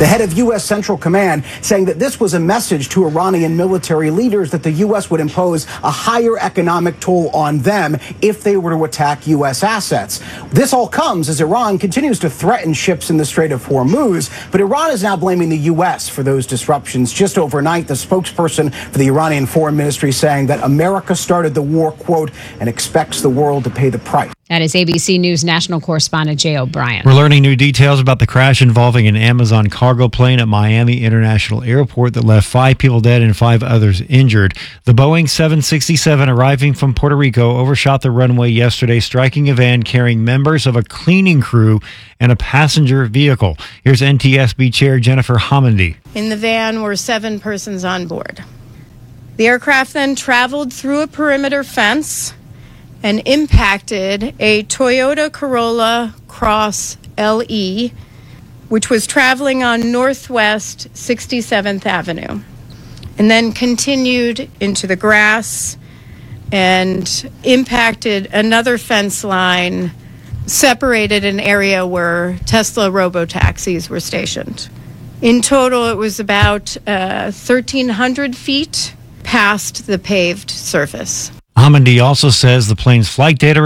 The head of U.S. Central Command saying that this was a message to Iranian military leaders that the U.S. would impose a higher economic toll on them if they were to attack U.S. assets. This all comes as Iran continues to threaten ships in the Strait of Hormuz, but Iran is now blaming the U.S. for those disruptions. Just overnight, the spokesperson for the Iranian Foreign Ministry saying that America started the war, quote, and expects the world to pay the price. That is ABC News national correspondent Jay O'Brien. We're learning new details about the crash involving an Amazon cargo plane at Miami International Airport that left 5 people dead and 5 others injured. The Boeing 767 arriving from Puerto Rico overshot the runway yesterday, striking a van carrying members of a cleaning crew and a passenger vehicle. Here's NTSB Chair Jennifer Homendy. In the van were 7 persons on board. The aircraft then traveled through a perimeter fence and impacted a Toyota Corolla Cross LE, which was traveling on Northwest 67th Avenue, and then continued into the grass and impacted another fence line, separated an area where Tesla robotaxis were stationed. In total, it was about 1,300 feet past the paved surface. Homendy also says the plane's flight data